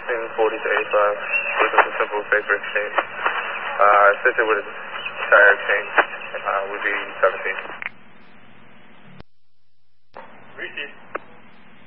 between 40 to 85 with a simple vapor exchange. Assisted with a tire exchange would be 17.